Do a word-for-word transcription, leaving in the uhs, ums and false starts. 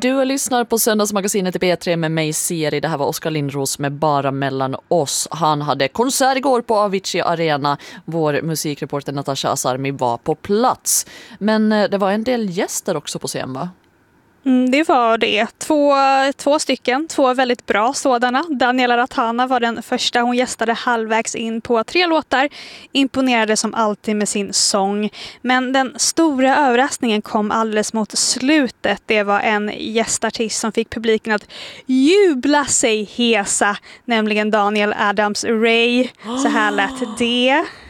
Du lyssnar på Söndagsmagasinet i B tre med mig, Siri. Det här var Oskar Lindros med Bara mellan oss. Han hade konsert igår på Avicii Arena. Vår musikreporter Natasha Asarmi var på plats. Men det var en del gäster också på scen, va? Mm, det var det. Två, två stycken, två väldigt bra sådana. Daniela Ratana var den första. Hon gästade halvvägs in på tre låtar. Imponerade som alltid med sin sång. Men den stora överraskningen kom alldeles mot slutet. Det var en gästartist som fick publiken att jubla sig hesa. Nämligen Daniel Adams-Ray. Så här lät det.